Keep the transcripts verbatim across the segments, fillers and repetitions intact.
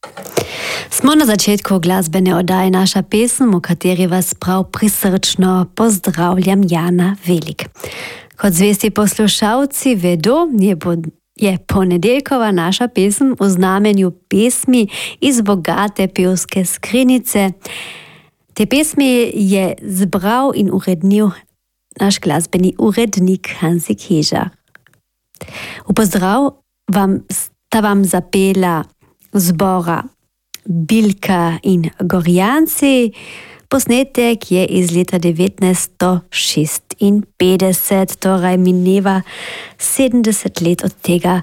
Smo na začetku glazbene oddaje Naša pesem, u kateri vas prav prisrčno pozdravljam Jana Velik. Kot zvesti poslušalci vedo, je, po, je ponedeljkova naša pesem v znamenju pesmi iz bogate pevske skrinice. Te pesmi je zbral in urednil naš glasbeni urednik Hansi Kežar. V pozdrav vam sta vam zapela zbora Bilka in Gorjanci. Posnetek je iz leta devetnajststo šestinpetdeset, torej mineva sedemdeset let od tega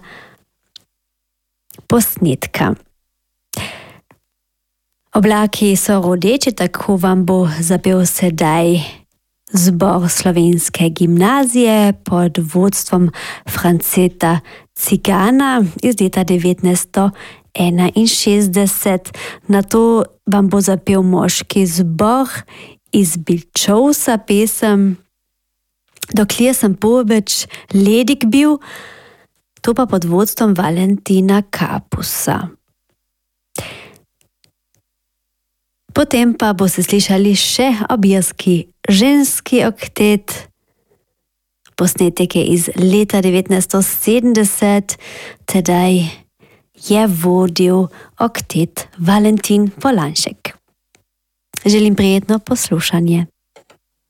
posnetka. Oblaki so rodeči, tako vam bo zapel sedaj zbor Slovenske gimnazije pod vodstvom Franceta Cigana iz leta devetnajststo enainšestdeset. Na to vam bo zapel moški zbor iz Bilčovsa pesem Dokler sem pobeč ledik bil, to pa pod vodstvom Valentina Kapusa. Potem pa boste slišali še obirski ženski oktet. Posnetek je iz leta devetnajststo sedemdeset, tedaj je vodil oktet Valentin Polanšek. Želim prijetno poslušanje.